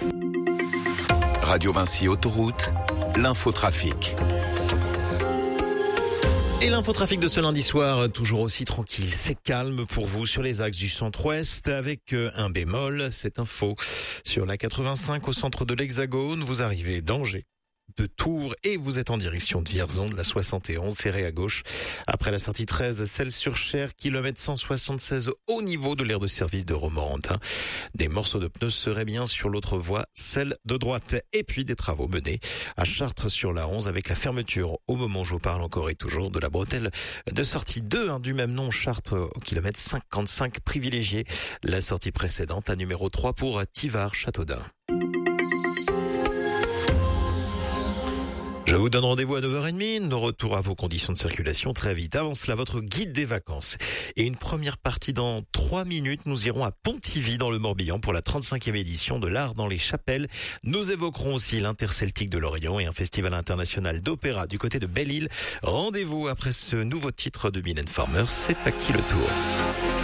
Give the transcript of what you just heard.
Radio Vinci Autoroute, l'infotrafic. Et l'infotrafic de ce lundi soir, toujours aussi tranquille, c'est calme pour vous sur les axes du centre-ouest avec un bémol, cette info. Sur la 85 au centre de l'Hexagone, vous arrivez d'Angers, de Tours et vous êtes en direction de Vierzon, de la 71, serré à gauche. Après la sortie 13, Celles-sur-Cher, kilomètre 176 au niveau de l'aire de service de Romorantin. Des morceaux de pneus seraient bien sur l'autre voie, celle de droite. Et puis des travaux menés à Chartres sur la 11 avec la fermeture, au moment où je vous parle encore et toujours, de la bretelle de sortie 2 du même nom, Chartres au kilomètre 55 privilégié. La sortie précédente, à numéro 3 pour Thivard-Châteaudun. Je vous donne rendez-vous à 9h30, nos retours à vos conditions de circulation très vite. Avant cela, votre guide des vacances. Et une première partie dans 3 minutes, nous irons à Pontivy dans le Morbihan pour la 35e édition de l'Art dans les Chapelles. Nous évoquerons aussi l'Interceltique de Lorient et un festival international d'opéra du côté de Belle-Île. Rendez-vous après ce nouveau titre de Mylène Farmer, c'est à qui le tour?